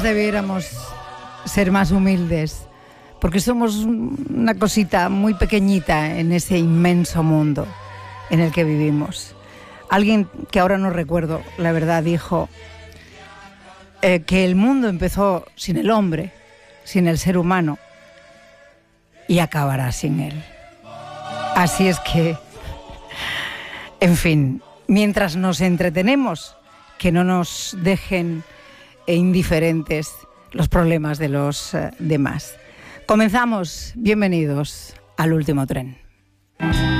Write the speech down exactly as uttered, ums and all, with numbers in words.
Debiéramos ser más humildes, porque somos una cosita muy pequeñita en ese inmenso mundo en el que vivimos. Alguien que ahora no recuerdo, la verdad, dijo eh, que el mundo empezó sin el hombre, sin el ser humano, y acabará sin él. Así es que, en fin, mientras nos entretenemos, que no nos dejen indiferentes los problemas de los uh, demás. Comenzamos. Bienvenidos al Último Tren.